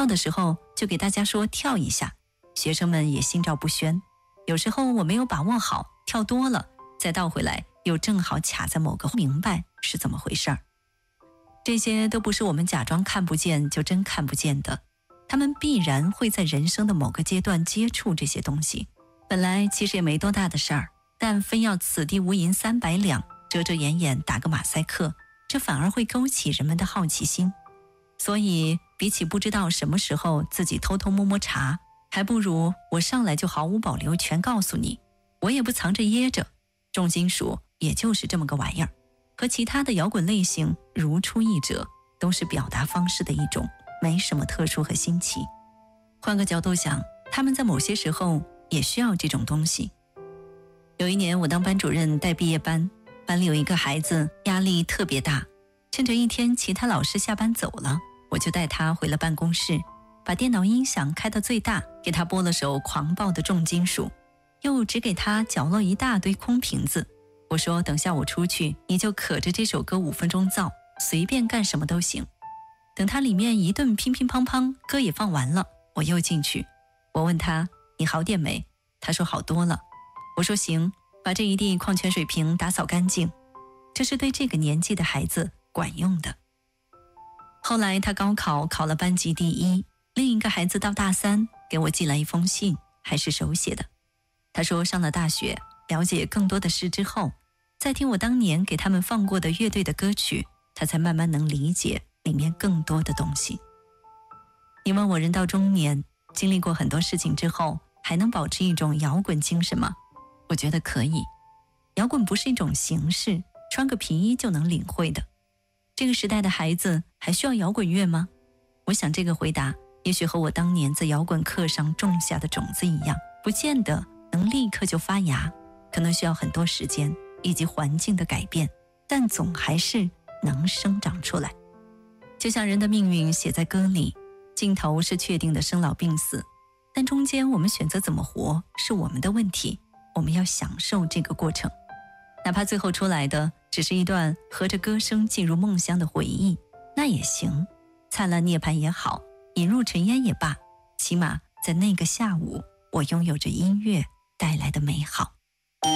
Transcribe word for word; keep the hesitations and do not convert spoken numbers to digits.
跳的时候就给大家说跳一下，学生们也心照不宣。有时候我没有把握好，跳多了再倒回来又正好卡在某个，明白是怎么回事儿。这些都不是我们假装看不见就真看不见的，他们必然会在人生的某个阶段接触这些东西。本来其实也没多大的事儿，但非要此地无银三百两，遮遮掩掩打个马赛克，这反而会勾起人们的好奇心。所以比起不知道什么时候自己偷偷摸摸查，还不如我上来就毫无保留全告诉你，我也不藏着掖着。重金属也就是这么个玩意儿，和其他的摇滚类型如出一辙，都是表达方式的一种，没什么特殊和新奇。换个角度想，他们在某些时候也需要这种东西。有一年我当班主任带毕业班，班里有一个孩子压力特别大，趁着一天其他老师下班走了，我就带他回了办公室，把电脑音响开到最大，给他播了首狂暴的重金属，又只给他角落一大堆空瓶子。我说等下我出去，你就可着这首歌五分钟造，随便干什么都行。等他里面一顿乒乒乓乓，歌也放完了，我又进去。我问他你好点没？他说好多了。我说行，把这一地矿泉水瓶打扫干净。这是对这个年纪的孩子管用的。后来他高考考了班级第一，另一个孩子到大三给我寄来一封信，还是手写的。他说上了大学，了解更多的事之后，再听我当年给他们放过的乐队的歌曲，他才慢慢能理解里面更多的东西。你问我人到中年，经历过很多事情之后，还能保持一种摇滚精神吗？我觉得可以。摇滚不是一种形式，穿个皮衣就能领会的。这个时代的孩子还需要摇滚乐吗？我想这个回答也许和我当年在摇滚课上种下的种子一样，不见得能立刻就发芽，可能需要很多时间以及环境的改变，但总还是能生长出来。就像人的命运写在歌里，尽头是确定的生老病死，但中间我们选择怎么活是我们的问题，我们要享受这个过程。哪怕最后出来的只是一段和着歌声进入梦乡的回忆，那也行，灿烂涅槃也好，引入尘烟也罢，起码在那个下午，我拥有着音乐带来的美好。